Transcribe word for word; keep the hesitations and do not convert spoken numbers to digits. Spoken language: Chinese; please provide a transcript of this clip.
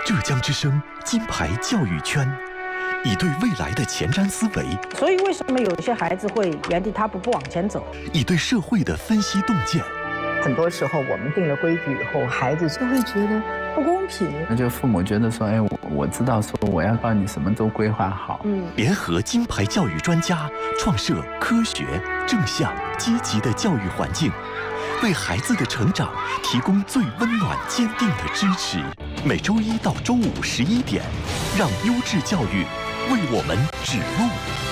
浙江之声金牌教育圈，以对未来的前瞻思维， 所以为什么有些孩子会原地踏步不往前走？ 以对社会的分析洞见。 很多时候我们定了规矩以后，孩子就会觉得不公平。 那就父母觉得说，哎，我我知道说我要帮你什么都规划好。 嗯， 联合金牌教育专家，创设科学、正向、积极的教育环境，为孩子的成长提供最温暖、坚定的支持。每周一到周五十一点，让优质教育为我们指路。